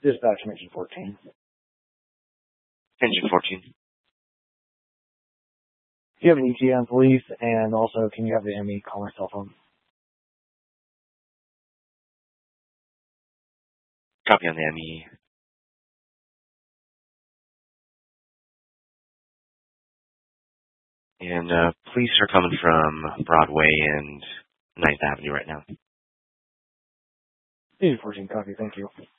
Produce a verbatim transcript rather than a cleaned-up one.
Dispatch, mention fourteen. Engine fourteen. Do you have an E T A on police? And also, can you have the M E call my cell phone? Copy on the M E. And uh, police are coming from Broadway and ninth Avenue right now. Engine fourteen, copy. Thank you.